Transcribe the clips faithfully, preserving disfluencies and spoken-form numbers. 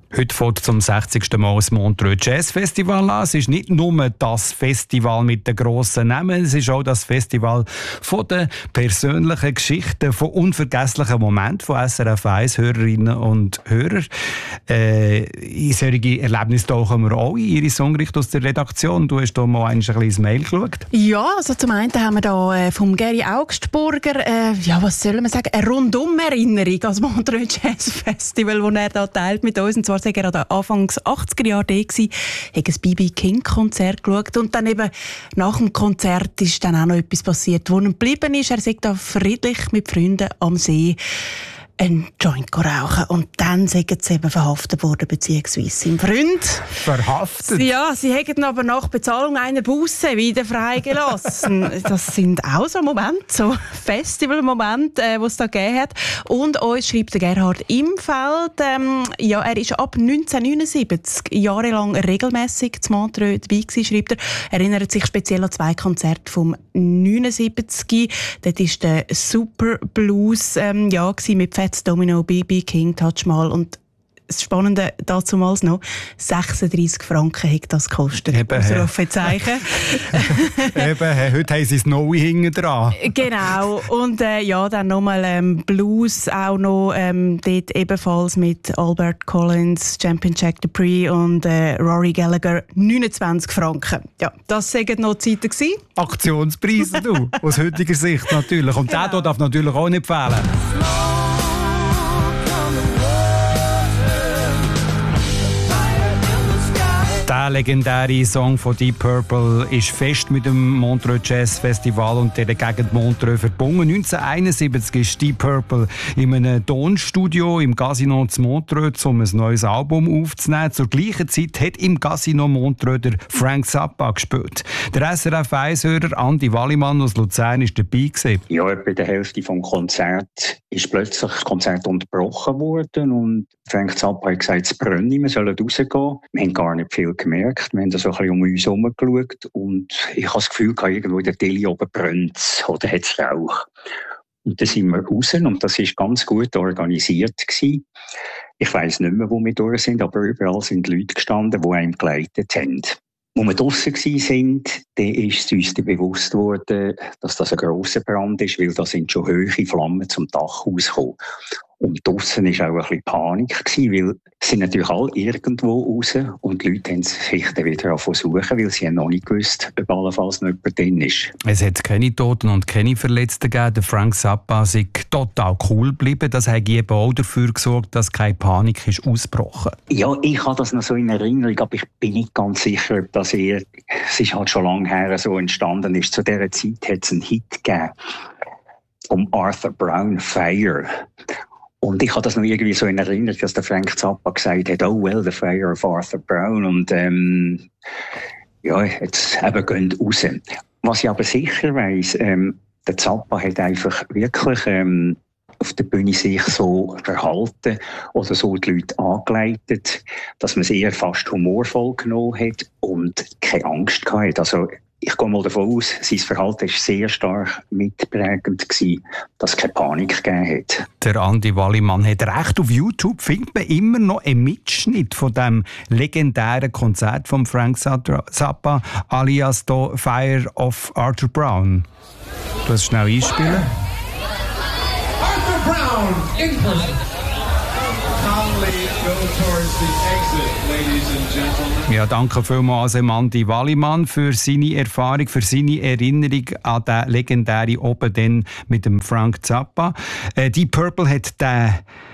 Heute fängt zum sechzigsten Mal das Montreux Jazz Festival an. Es ist nicht nur das Festival mit den grossen Namen, es ist auch das Festival von den persönlichen Geschichten, von unvergesslichen Momenten von S R F eins Hörerinnen und Hörern. Äh, in solche Erlebnisse tauchen wir auch in. Ihre Songricht aus der Redaktion. Du hast da mal ein kleines Mail geschaut. Ja, also zum einen haben wir da äh, vom Gary Augstburger, äh, ja, was soll man sagen, eine Rundum-Erinnerung als Montreux Jazz Festival, das er da teilt mit uns. Und zwar war er an den Anfangs achtziger Jahre da, hat ein B B King Konzert geschaut und dann eben nach dem Konzert ist dann auch noch etwas passiert, wo ihm geblieben ist. Er sagt da friedlich mit Freunden am See ein Joint rauchen und dann sind sie eben verhaftet worden, beziehungsweise sein Freund. Verhaftet? Ja, sie haben ihn aber nach Bezahlung einer Busse wieder freigelassen. Das sind auch so Momente, so Festivalmomente, äh, die es da gegeben hat. Und uns schreibt der Gerhard Imfeld, ähm, ja, er ist ab neunzehnhundertneunundsiebzig jahrelang regelmässig zu Montreux dabei gewesen, schreibt er. Er erinnert sich speziell an zwei Konzerte vom neunundsiebzig. Dort war der Super Blues ähm, ja, mit Fats Domino, B B King, Touch Mal und das Spannende dazumals noch, sechsunddreissig Franken hat das gekostet. Eben, Ausrufezeichen. Eben, heute haben sie das Neue hinten dran. Genau. Und äh, ja, dann nochmal ähm, Blues, auch noch ähm, dort ebenfalls mit Albert Collins, Champion Jack Dupree und äh, Rory Gallagher, neunundzwanzig Franken. Ja, das waren noch Zeiten gewesen. Aktionspreise, du, aus heutiger Sicht natürlich. Und genau. Der darf natürlich auch nicht fehlen. Der legendäre Song von Deep Purple ist fest mit dem Montreux Jazz Festival und der Gegend Montreux verbunden. neunzehnhunderteinundsiebzig ist Deep Purple in einem Tonstudio im Casino zu Montreux, um ein neues Album aufzunehmen. Zur gleichen Zeit hat im Casino Montreux der Frank Zappa gespielt. Der S R F eins-Hörer Andi Wallimann aus Luzern war dabei gewesen. Ja, etwa der Hälfte des Konzerts ist plötzlich das Konzert unterbrochen worden und Frank Zappa hat gesagt, es brenne, wir sollen rausgehen. Wir haben gar nicht viel gemerkt, wir haben da so ein bisschen um uns herum geschaut und ich habe das Gefühl, irgendwo in der Tilly oben brennt es oder hat es Rauch. Und dann sind wir raus und das war ganz gut organisiert gewesen. Ich weiss nicht mehr, wo wir durch sind, aber überall sind Leute gestanden, die einem geleitet haben. Als wir draussen waren, dann ist uns bewusst worden, dass das ein grosser Brand ist, weil da sind schon hohe Flammen zum Dach rausgekommen. Und draussen war auch ein bisschen Panik, weil es sind natürlich alle irgendwo raus und die Leute haben sich dann wieder versuchen, weil sie noch nicht gewusst, ob allenfalls noch jemand drin ist. Es hat keine Toten und keine Verletzten gegeben. Der Frank Zappa ist total cool geblieben. Das hat eben auch dafür gesorgt, dass keine Panik ist ausgebrochen. Ja, ich habe das noch so in Erinnerung, aber ich bin nicht ganz sicher, ob das eher, es ist halt schon lange her so entstanden ist. Zu dieser Zeit hat es einen Hit gegeben um Arthur Brown, Fire. Und ich habe das noch irgendwie so in Erinnerung, dass der Frank Zappa gesagt hat, oh well, the fire of Arthur Brown. Und ähm, ja, jetzt eben gehen raus. Was ich aber sicher weiss, ähm, der Zappa hat einfach wirklich ähm, auf der Bühne sich so verhalten oder so die Leute angeleitet, dass man es eher fast humorvoll genommen hat und keine Angst gehabt. Also ich gehe mal davon aus, sein Verhalten war sehr stark mitprägend gewesen, dass es keine Panik gegeben hat. Der Andi Wallimann hat recht. Auf YouTube findet man immer noch einen Mitschnitt von dem legendären Konzert von Frank Zappa, alias The Fire of Arthur Brown. Du kannst schnell einspielen. Arthur Brown in person. Calmly go towards the exit, ladies and gentlemen. Ja, danke vielmals Andi Wallimann für seine Erfahrung, für seine Erinnerung an den legendären Oben dann mit dem Frank Zappa. Äh, Deep Purple hat den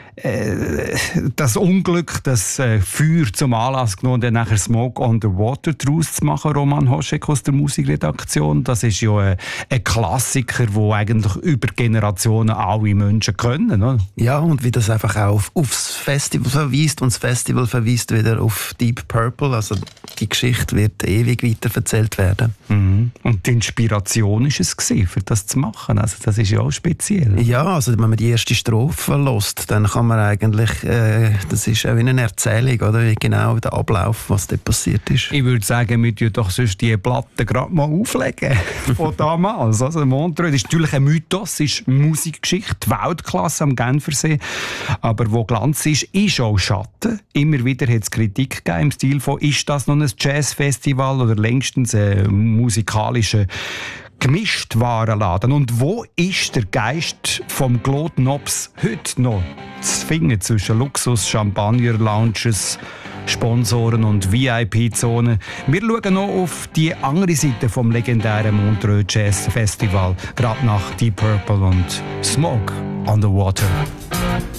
das Unglück, das äh, Feuer zum Anlass genommen, dann nachher Smoke on the Water daraus zu machen, Roman Hoschek aus der Musikredaktion. Das ist ja äh, ein Klassiker, der eigentlich über Generationen alle Menschen können. Oder? Ja, und wie das einfach auch auf, aufs Festival verweist und das Festival verweist wieder auf Deep Purple. Also die Geschichte wird ewig weiter erzählt werden. Mhm. Und die Inspiration war es gewesen, für das zu machen. Also das ist ja auch speziell. Ja, also wenn man die erste Strophe lässt, dann kann kann man eigentlich, äh, das ist auch wie eine Erzählung, oder? Wie genau der Ablauf, was dort passiert ist. Ich würde sagen, wir tun doch sonst die Platte gerade mal auflegen von damals. Also Montreux, das ist natürlich ein Mythos, ist Musikgeschichte, Weltklasse am Genfersee. Aber wo Glanz ist, ist auch Schatten. Immer wieder hat es Kritik gegeben im Stil von, ist das noch ein Jazzfestival oder längstens ein musikalischer gemischt Warenladen. Und wo ist der Geist vom Claude Nobs heute noch zu finden zwischen Luxus, Champagner, Lounges, Sponsoren und V I P-Zonen? Wir schauen noch auf die andere Seite vom legendären Montreux Jazz Festival, gerade nach Deep Purple und Smoke on the Water.